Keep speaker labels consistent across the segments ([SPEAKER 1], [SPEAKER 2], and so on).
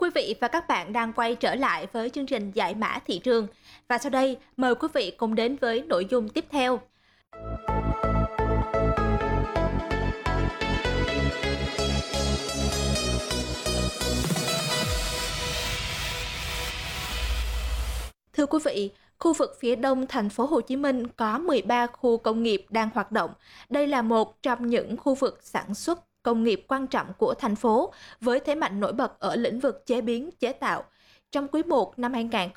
[SPEAKER 1] Quý vị và các bạn đang quay trở lại với chương trình Giải mã thị trường. Và sau đây, mời quý vị cùng đến với nội dung tiếp theo. Thưa quý vị, khu vực phía đông thành phố Hồ Chí Minh có 13 khu công nghiệp đang hoạt động. Đây là một trong những khu vực sản xuất công nghiệp quan trọng của thành phố, với thế mạnh nổi bật ở lĩnh vực chế biến, chế tạo. Trong quý 1 năm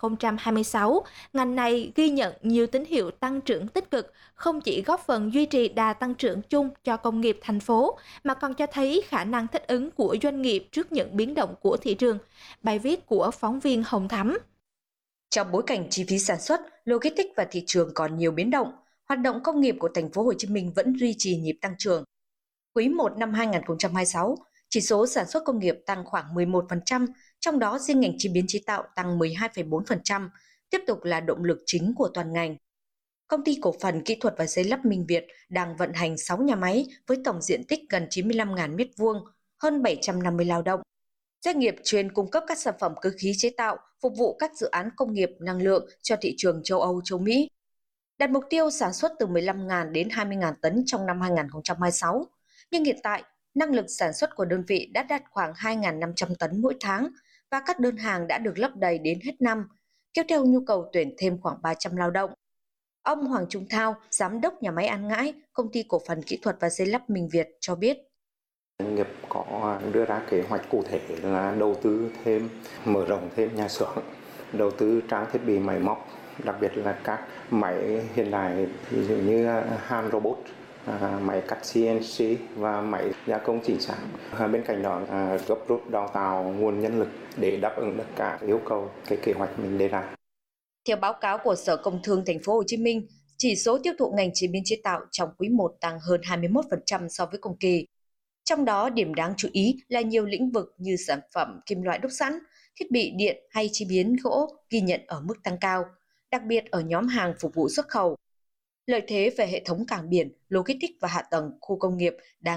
[SPEAKER 1] 2026, ngành này ghi nhận nhiều tín hiệu tăng trưởng tích cực, không chỉ góp phần duy trì đà tăng trưởng chung cho công nghiệp thành phố, mà còn cho thấy khả năng thích ứng của doanh nghiệp trước những biến động của thị trường. Bài viết của phóng viên Hồng Thắm.
[SPEAKER 2] Trong bối cảnh chi phí sản xuất, logistics và thị trường còn nhiều biến động, hoạt động công nghiệp của thành phố Hồ Chí Minh vẫn duy trì nhịp tăng trưởng. Quý 1 năm 2026, chỉ số sản xuất công nghiệp tăng khoảng 11%, trong đó riêng ngành chế biến chế tạo tăng 12,4%, tiếp tục là động lực chính của toàn ngành. Công ty cổ phần kỹ thuật và giấy lắp Minh Việt đang vận hành 6 nhà máy với tổng diện tích gần 95.000 m², hơn 750 lao động. Doanh nghiệp chuyên cung cấp các sản phẩm cơ khí chế tạo, phục vụ các dự án công nghiệp năng lượng cho thị trường châu Âu, châu Mỹ. Đặt mục tiêu sản xuất từ 15.000 đến 20.000 tấn trong năm 2026, nhưng hiện tại, năng lực sản xuất của đơn vị đã đạt khoảng 2.500 tấn mỗi tháng và các đơn hàng đã được lấp đầy đến hết năm, kéo theo nhu cầu tuyển thêm khoảng 300 lao động. Ông Hoàng Trung Thao, giám đốc nhà máy An Ngãi, công ty cổ phần kỹ thuật và giấy lắp Minh Việt cho biết.
[SPEAKER 3] Doanh nghiệp có đưa ra kế hoạch cụ thể là đầu tư thêm, mở rộng thêm nhà xưởng, đầu tư trang thiết bị máy móc, đặc biệt là các máy hiện đại ví dụ như hand robot, máy cắt CNC và máy gia công chính xác. Bên cạnh đó gấp rút đào tạo nguồn nhân lực để đáp ứng tất cả yêu cầu cái kế hoạch mình đề ra.
[SPEAKER 2] Theo báo cáo của Sở Công Thương Thành phố Hồ Chí Minh, chỉ số tiêu thụ ngành chế biến chế tạo trong quý 1 tăng hơn 21% so với cùng kỳ. Trong đó, điểm đáng chú ý là nhiều lĩnh vực như sản phẩm kim loại đúc sẵn, thiết bị điện hay chế biến gỗ ghi nhận ở mức tăng cao, đặc biệt ở nhóm hàng phục vụ xuất khẩu. Lợi thế về hệ thống cảng biển, logistics và hạ tầng khu công nghiệp đang